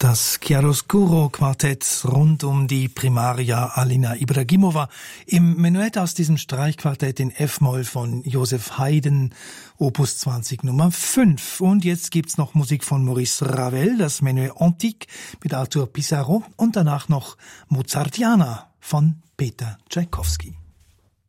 Das Chiaroscuro-Quartett rund um die Primaria Alina Ibragimova im Menuett aus diesem Streichquartett in F-Moll von Joseph Haydn, Opus 20 Nummer 5. Und jetzt gibt's noch Musik von Maurice Ravel, das Menuett Antique mit Arthur Pissarro und danach noch Mozartiana von Peter Tschaikowski.